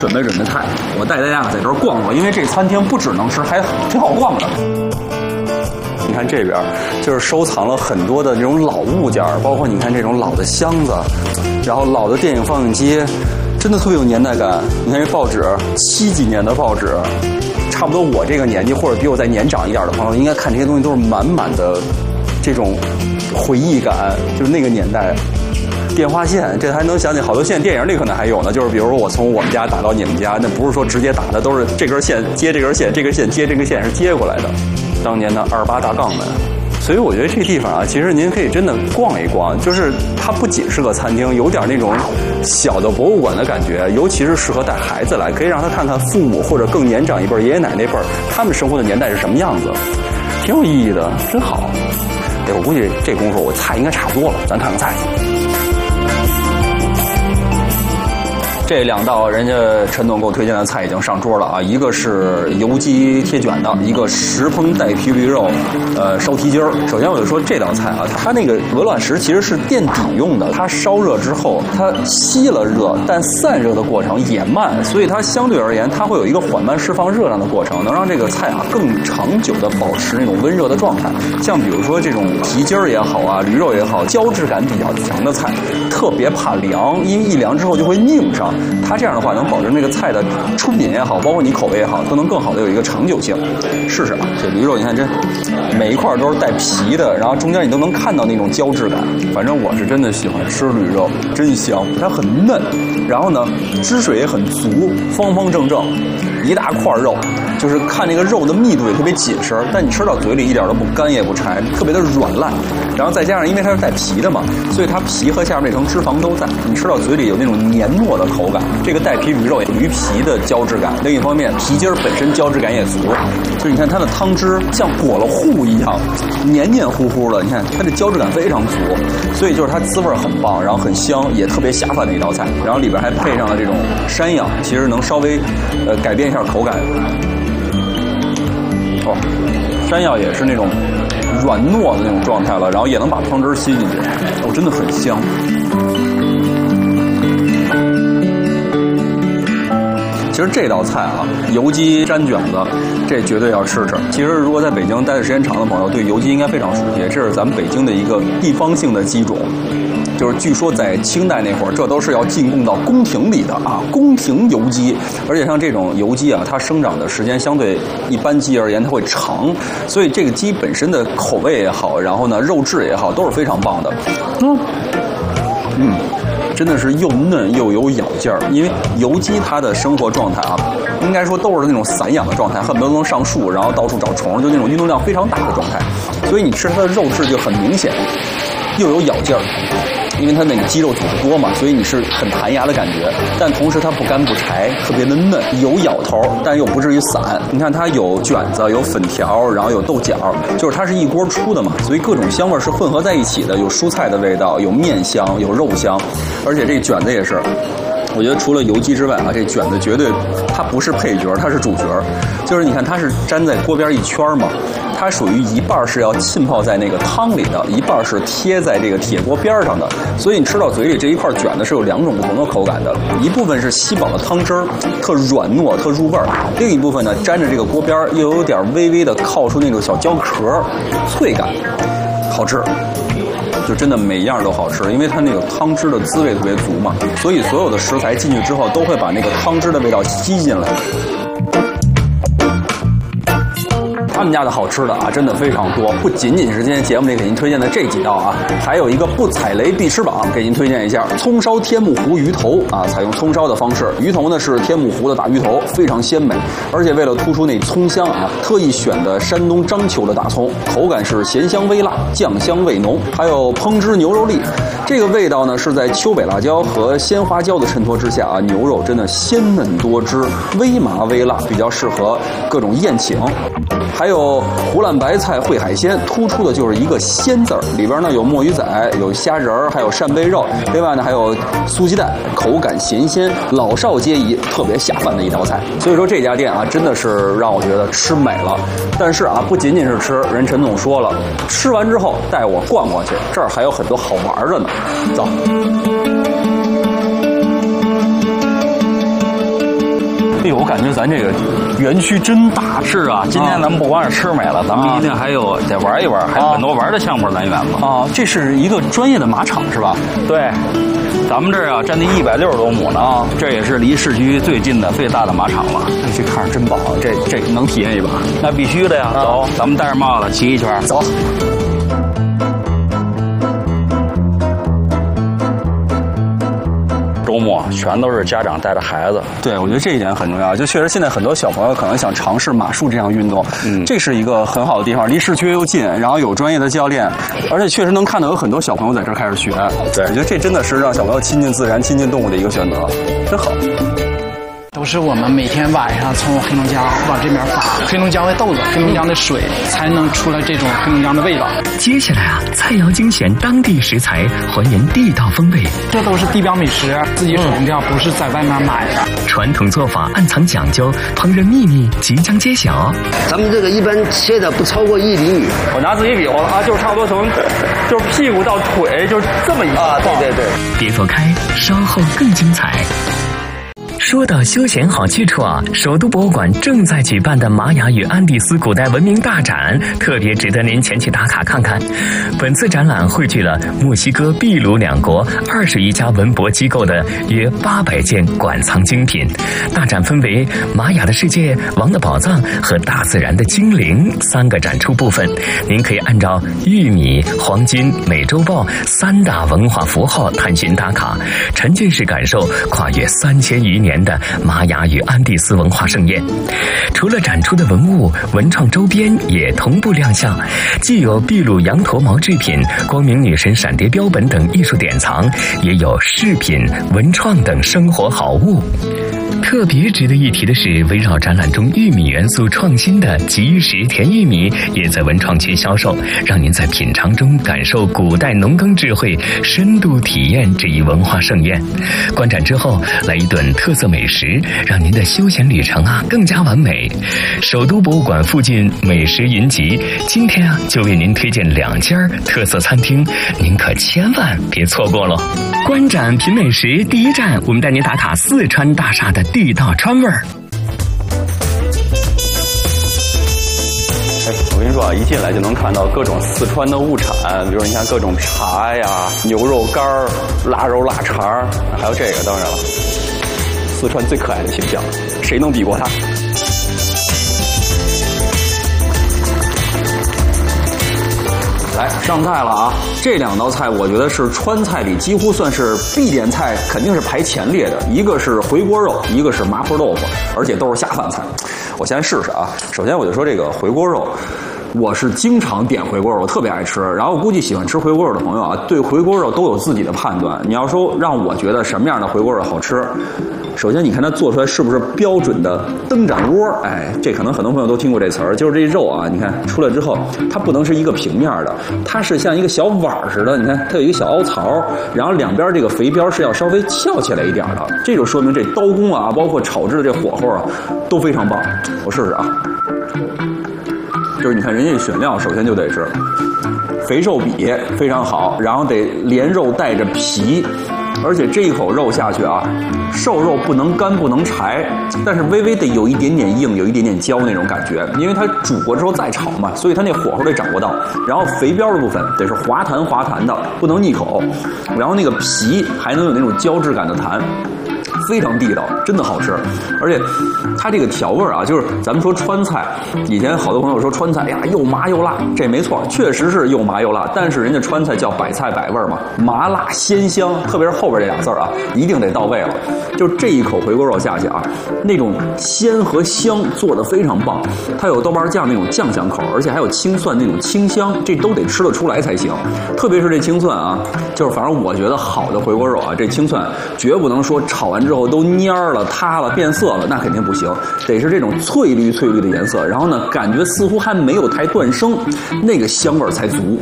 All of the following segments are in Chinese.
准备菜，我带大家在这儿逛逛，因为这餐厅不只能吃，还挺好逛的。你看这边就是收藏了很多的这种老物件，包括你看这种老的箱子，然后老的电影放映机，真的特别有年代感。你看这报纸，70几年的报纸，差不多我这个年纪或者比我再年长一点的朋友，应该看这些东西都是满满的这种回忆感，就是那个年代。电话线，这还能想起好多，现在电影里可能还有呢。就是比如说我从我们家打到你们家，那不是说直接打的，都是这根线接这根线，这根线接这根线是接过来的。当年的28大杠门，所以我觉得这地方啊，其实您可以真的逛一逛，就是它不仅是个餐厅，有点那种小的博物馆的感觉，尤其是适合带孩子来，可以让他看看父母或者更年长一辈爷爷奶奶那辈他们生活的年代是什么样子，挺有意义的，真好。哎，我估计这功夫我菜应该差不多了，咱看看菜。这2道人家陈总给我推荐的菜已经上桌了啊，一个是油鸡贴卷的，一个石烹带皮驴肉，烧蹄筋儿。首先我就说这道菜啊，它那个鹅卵石其实是垫底用的，它烧热之后它吸了热，但散热的过程也慢，所以它相对而言它会有一个缓慢释放热量的过程，能让这个菜啊更长久的保持那种温热的状态。像比如说这种蹄筋儿也好啊，驴肉也好，胶质感比较强的菜，特别怕凉，因为一凉之后就会拧上。它这样的话能保证这个菜的出品也好，包括你口味也好，都能更好的有一个长久性。试试啊，这驴肉你看这每一块都是带皮的，然后中间你都能看到那种胶质感。反正我是真的喜欢吃驴肉，真香，它很嫩，然后呢汁水也很足，方方正正，一大块肉，就是看那个肉的密度也特别紧实，但你吃到嘴里一点都不干也不柴，特别的软烂。然后再加上因为它是带皮的嘛，所以它皮和下面那层脂肪都在，你吃到嘴里有那种黏糯的口感。这个带皮驴肉驴皮的胶质感，另一方面皮筋本身胶质感也足，就是你看它的汤汁像裹了糊一样，黏黏糊糊的，你看它的胶质感非常足，所以就是它滋味很棒，然后很香，也特别下饭的一道菜。然后里边还配上了这种山药，其实能稍微改变一下口感。哦，山药也是那种软糯的那种状态了，然后也能把汤汁吸进去，哦，真的很香。其实这道菜啊，油鸡粘卷子，这绝对要吃吃。其实如果在北京待的时间长的朋友，对油鸡应该非常熟悉。这是咱们北京的一个地方性的鸡种，就是据说在清代那会儿，这都是要进贡到宫廷里的啊，宫廷油鸡。而且像这种油鸡啊，它生长的时间相对一般鸡而言，它会长，所以这个鸡本身的口味也好，然后呢肉质也好，都是非常棒的。真的是又嫩又有咬劲儿，因为油鸡它的生活状态啊，应该说都是那种散养的状态，恨不得能上树，然后到处找虫，就那种运动量非常大的状态，所以你吃它的肉质就很明显，又有咬劲儿。因为它那个鸡肉组织多嘛，所以你是很弹牙的感觉，但同时它不干不柴，特别的嫩，有咬头，但又不至于散。你看它有卷子，有粉条，然后有豆角，就是它是一锅出的嘛，所以各种香味是混合在一起的，有蔬菜的味道，有面香，有肉香，而且这卷子也是。我觉得除了油鸡之外啊，这卷子绝对它不是配角，它是主角。就是你看它是粘在锅边一圈嘛，它属于一半是要浸泡在那个汤里的，一半是贴在这个铁锅边上的。所以你吃到嘴里这一块卷子是有2种不同的口感的，一部分是吸饱了汤汁儿，特软糯，特入味儿；另一部分呢，沾着这个锅边又有点微微的靠出那种小焦壳，脆感，好吃。就真的每一样都好吃，因为它那个汤汁的滋味特别足嘛，所以所有的食材进去之后都会把那个汤汁的味道吸进来。他们家的好吃的啊，真的非常多，不仅仅是今天节目里给您推荐的这几道啊，还有一个不踩雷必吃榜，给您推荐一下葱烧天目湖鱼头啊，采用葱烧的方式，鱼头呢是天目湖的大鱼头，非常鲜美，而且为了突出那葱香啊，特意选的山东章丘的大葱，口感是咸香微辣，酱香味浓，还有烹制牛肉粒，这个味道呢是在秋北辣椒和鲜花椒的衬托之下啊，牛肉真的鲜嫩多汁，微麻微辣，比较适合各种宴请。还有湖南白菜烩海鲜，突出的就是一个鲜字儿，里边呢有墨鱼仔，有虾仁儿，还有扇贝肉，另外呢还有酥鸡蛋，口感咸鲜，老少皆宜，特别下饭的一道菜。所以说这家店啊，真的是让我觉得吃美了。但是啊，不仅仅是吃，人陈总说了，吃完之后带我逛逛去，这儿还有很多好玩的呢。走。 哎呦，我感觉咱这个园区真大。 是啊，今天咱们不光是吃美了，咱们一定还有得玩一玩，还有很多玩的项目来源嘛。 啊，这是一个专业的马场是吧？ 对，咱们这儿啊占地160多亩呢，这也是离市区最近的最大的马场了。 这看着真棒，这能体验一把？ 那必须的呀！走，咱们戴着帽子骑一圈， 走。 周末全都是家长带着孩子。 对，我觉得这一点很重要。就确实现在很多小朋友可能想尝试马术这项运动，这是一个很好的地方，离市区又近，然后有专业的教练，而且确实能看到有很多小朋友在这儿开始学。对，我觉得这真的是让小朋友亲近自然、亲近动物的一个选择，真好。 都是我们每天晚上从黑龙江往这边发黑龙江的豆子、黑龙江的水，才能出来这种黑龙江的味道。 接下来啊，菜肴精选当地食材，还原地道风味。 这都是地标美食，自己手工调，不是在外面买的。 传统做法暗藏讲究，烹饪秘密即将揭晓。 咱们这个一般切的不超过1厘米。 我拿自己比划了啊，就是差不多从就是屁股到腿，就是这么一啊，对。 别走开，稍后更精彩。说到休闲好去处啊，首都博物馆正在举办的玛雅与安第斯古代文明大展，特别值得您前去打卡看看。本次展览汇聚了墨西哥、秘鲁2国20余家文博机构的约800件馆藏精品。大展分为玛雅的世界、王的宝藏和大自然的精灵3个展出部分。您可以按照玉米、黄金、美洲豹3大文化符号探寻打卡，沉浸式感受跨越3000余年的玛雅与安第斯文化盛宴。除了展出的文物，文创周边也同步亮相，既有秘鲁羊驼毛制品、光明女神闪蝶标本等艺术典藏，也有饰品、文创等生活好物。特别值得一提的是，围绕展览中玉米元素创新的即食甜玉米也在文创区销售，让您在品尝中感受古代农耕智慧，深度体验这一文化盛宴。观展之后来一顿特色美食，让您的休闲旅程啊更加完美。首都博物馆附近美食云集，今天啊就为您推荐2家特色餐厅，您可千万别错过喽！观展品美食第一站，我们带您打卡四川大厦的地道川味儿。 我跟你说啊，一进来就能看到各种四川的物产，比如你看各种茶呀、牛肉干儿、腊肉、腊肠，还有这个，当然了，四川最可爱的形象，谁能比过他？来上菜了啊！这2道菜我觉得是川菜里几乎算是必点菜，肯定是排前列的。一个是回锅肉，一个是麻婆豆腐，而且都是下饭菜。我先试试啊！首先我就说这个回锅肉，我是经常点回锅肉，我特别爱吃。然后估计喜欢吃回锅肉的朋友啊，对回锅肉都有自己的判断。你要说让我觉得什么样的回锅肉好吃，首先你看它做出来是不是标准的灯盏窝？哎，这可能很多朋友都听过这词儿，就是这肉啊，你看出来之后，它不能是一个平面的，它是像一个小碗似的。你看它有一个小凹槽，然后两边这个肥边是要稍微翘起来一点的，这就说明这刀工啊，包括炒制的这火候啊，都非常棒。我试试啊。就是你看人家选料，首先就得是肥瘦比非常好，然后得连肉带着皮，而且这一口肉下去啊，瘦肉不能干不能柴，但是微微得有一点点硬，有一点点焦那种感觉，因为它煮过之后再炒嘛，所以它那火候得掌握到。然后肥膘的部分得是滑弹滑弹的，不能腻口，然后那个皮还能有那种胶质感的弹。非常地道，真的好吃，而且它这个调味啊，就是咱们说川菜，以前好多朋友说川菜呀又麻又辣，这没错，确实是又麻又辣，但是人家川菜叫百菜百味嘛，麻辣鲜香，特别是后边这俩字啊，一定得到位了。就这一口回锅肉下去啊，那种鲜和香做得非常棒，它有豆瓣酱那种酱香口，而且还有青蒜那种清香，这都得吃得出来才行。特别是这青蒜啊，就是反正我觉得好的回锅肉啊，这青蒜绝不能说炒完之后都蔫了、塌了、变色了，那肯定不行，得是这种翠绿翠绿的颜色，然后呢，感觉似乎还没有太断生，那个香味才足。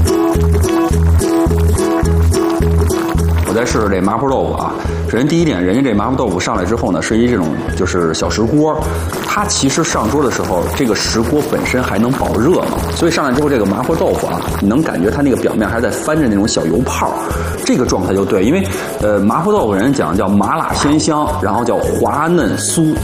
我再试试这麻婆豆腐啊。首先第一点，人家这麻婆豆腐上来之后呢，是一这种就是小石锅，它其实上桌的时候，这个石锅本身还能保热嘛，所以上来之后这个麻婆豆腐啊，你能感觉它那个表面还在翻着那种小油泡，这个状态就对，因为麻婆豆腐人讲叫麻辣鲜香，然后叫滑嫩酥，